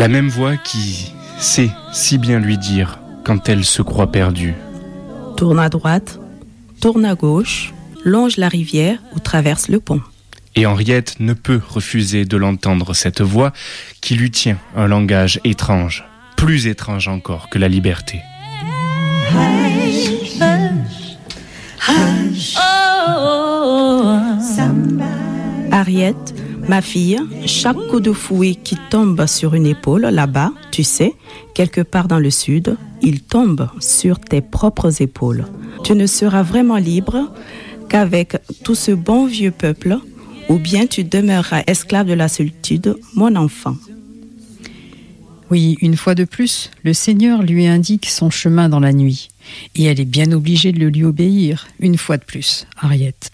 La même voix qui sait si bien lui dire quand elle se croit perdue. Tourne à droite, tourne à gauche, longe la rivière ou traverse le pont. Et Henriette ne peut refuser de l'entendre, cette voix qui lui tient un langage étrange, plus étrange encore que la liberté. Hush, hush, hush. Oh, Henriette, ma fille, chaque coup de fouet qui tombe sur une épaule, là-bas, tu sais, quelque part dans le sud, il tombe sur tes propres épaules. Tu ne seras vraiment libre qu'avec tout ce bon vieux peuple, ou bien tu demeureras esclave de la solitude, mon enfant. Oui, une fois de plus, le Seigneur lui indique son chemin dans la nuit. Et elle est bien obligée de le lui obéir, une fois de plus, Henriette.